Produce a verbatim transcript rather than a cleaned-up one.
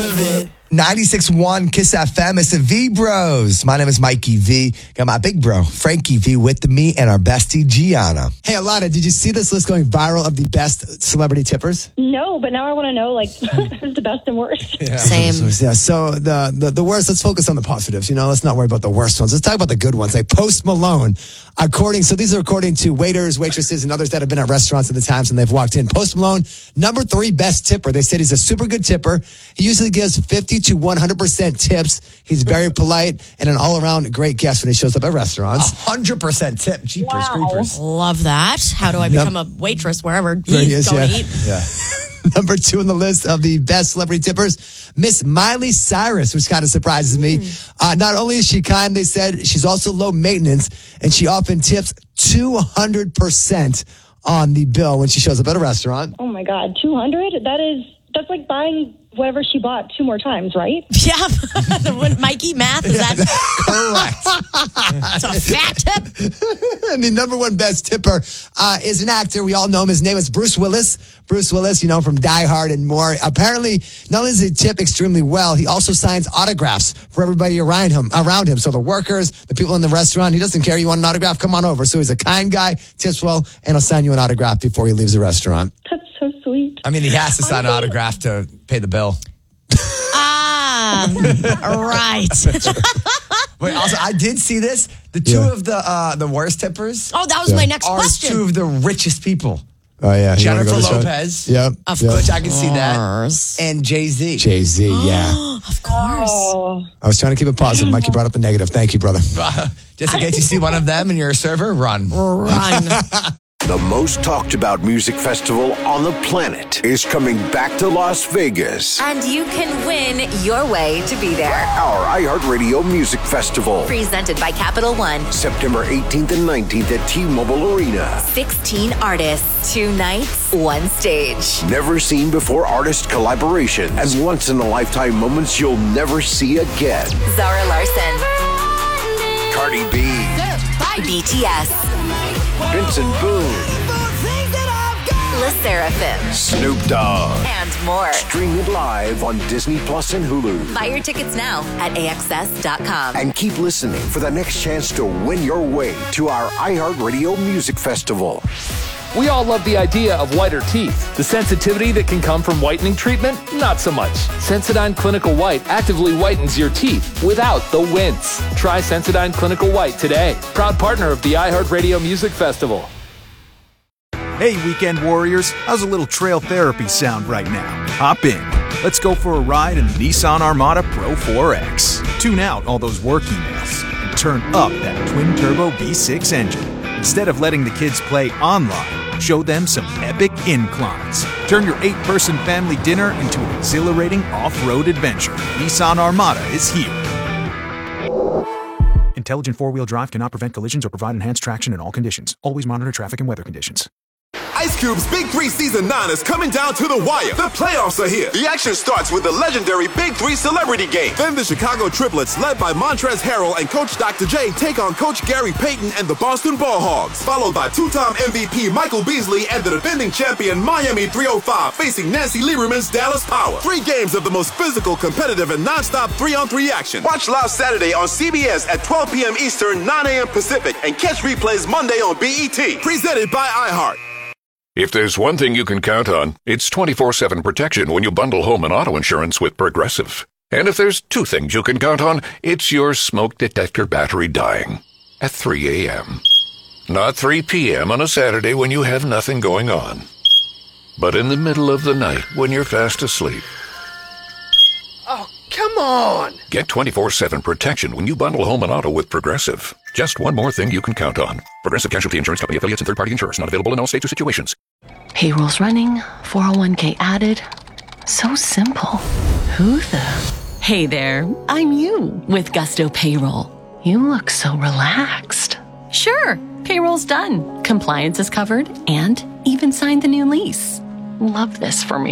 love it. ninety-six point one Kiss F M. It's the V Bros. My name is Mikey V. Got my big bro, Frankie V, with me and our bestie, Gianna. Hey, Alana, did you see this list going viral of the best celebrity tippers? No, but now I want to know, like, who's the best and worst? Yeah. Same. Yeah, so the, the, the worst, let's focus on the positives. You know, let's not worry about the worst ones. Let's talk about the good ones. Like Post Malone, according, so these are according to waiters, waitresses, and others that have been at restaurants at the times and they've walked in. Post Malone, number three best tipper. They said he's a super good tipper. He usually gives fifty to one hundred percent tips. He's very polite and an all-around great guest when he shows up at restaurants. one hundred percent tip. Jeepers Wow. creepers. Love that. How do I Yep. become a waitress wherever There he you is, don't yeah. eat? Yeah. Number two on the list of the best celebrity tippers, Miss Miley Cyrus, which kind of surprises me. Uh, not only is she kind, they said she's also low maintenance, and she often tips two hundred percent on the bill when she shows up at a restaurant. Oh, my God. two hundred? That is, that's like buying whatever she bought two more times, right? Yeah. When Mikey, math, is that Correct. it's a fat tip? And the number one best tipper uh, is an actor. We all know him. His name is Bruce Willis. Bruce Willis, you know, from Die Hard and more. Apparently, not only does he tip extremely well, he also signs autographs for everybody around him. Around him. So the workers, the people in the restaurant, he doesn't care. You want an autograph? Come on over. So he's a kind guy, tips well, and he'll sign you an autograph before he leaves the restaurant. That's so sweet. I mean, he has to sign an autograph to pay the bill. Ah, right. Wait, also, I did see this. The two Yeah. of the uh, the worst tippers Oh, that was my next are question. two of the richest people. Oh, yeah. You wanna Jennifer go to the show? Lopez. Yep. Of yep. Which I can see that. course. And Jay-Z. Jay-Z, yeah. Of course. Oh, I was trying to keep it positive. Mike, you brought up the negative. Thank you, brother. Just in case you see one of them and you're a server, run. Run. The most talked about music festival on the planet is coming back to Las Vegas. And you can win your way to be there. Our iHeartRadio Music Festival. Presented by Capital One. September eighteenth and nineteenth at T-Mobile Arena. sixteen artists, two nights, one stage. Never seen before artist collaboration and once in a lifetime moments you'll never see again. Zara Larson, Cardi B, B T S, Vincent Boone, Le Sserafim, Snoop Dogg. and more. Stream it live on Disney Plus and Hulu. Buy your tickets now at A X S dot com. And keep listening for the next chance to win your way to our iHeartRadio Music Festival. We all love the idea of whiter teeth. The sensitivity that can come from whitening treatment? Not so much. Sensodyne Clinical White actively whitens your teeth without the wince. Try Sensodyne Clinical White today. Proud partner of the iHeartRadio Music Festival. Hey, Weekend Warriors, how's a little trail therapy sound right now? Hop in. Let's go for a ride in the Nissan Armada Pro four X. Tune out all those work emails and turn up that twin-turbo V six engine. Instead of letting the kids play online, show them some epic inclines. Turn your eight-person family dinner into an exhilarating off-road adventure. Nissan Armada is here. Intelligent four-wheel drive cannot prevent collisions or provide enhanced traction in all conditions. Always monitor traffic and weather conditions. Ice Cube's Big Three Season nine is coming down to the wire. The playoffs are here. The action starts with the legendary Big Three Celebrity Game. Then the Chicago Triplets, led by Montrezl Harrell and Coach Doctor J, take on Coach Gary Payton and the Boston Ball Hogs. Followed by two-time M V P Michael Beasley and the defending champion Miami three oh five facing Nancy Lieberman's Dallas Power. Three games of the most physical, competitive, and non-stop three-on-three action. Watch live Saturday on C B S at twelve p.m. Eastern, nine a.m. Pacific, and catch replays Monday on B E T. Presented by iHeart. If there's one thing you can count on, it's twenty-four seven protection when you bundle home and auto insurance with Progressive. And if there's two things you can count on, it's your smoke detector battery dying at three a.m. Not three p.m. on a Saturday when you have nothing going on, but in the middle of the night when you're fast asleep. Oh, come on! Get twenty-four seven protection when you bundle home and auto with Progressive. Just one more thing you can count on. Progressive Casualty Insurance Company affiliates and third-party insurers. Not available in all states or situations. Payroll's running, four oh one k added. So simple. Who the? Hey there, I'm you with Gusto Payroll. You look so relaxed. Sure, payroll's done. Compliance is covered and even signed the new lease. Love this for me.